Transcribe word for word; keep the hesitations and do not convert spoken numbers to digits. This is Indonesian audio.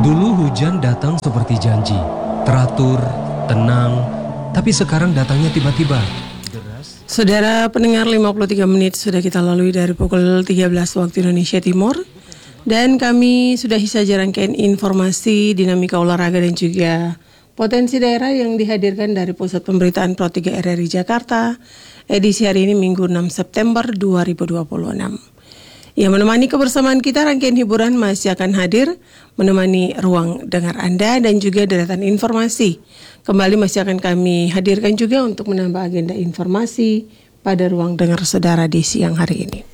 Dulu hujan datang seperti janji, teratur, tenang, tapi sekarang datangnya tiba-tiba. Saudara pendengar, lima puluh tiga menit sudah kita lalui dari pukul tiga belas waktu Indonesia Timur. Dan kami sudah saja rangkaian informasi, dinamika olahraga dan juga potensi daerah yang dihadirkan dari Pusat Pemberitaan Pro tiga R R I Jakarta, edisi hari ini Minggu enam September dua ribu dua puluh enam. Yang menemani kebersamaan kita, rangkaian hiburan masih akan hadir menemani ruang dengar Anda dan juga deretan informasi. Kembali masih akan kami hadirkan juga untuk menambah agenda informasi pada ruang dengar saudara di siang hari ini.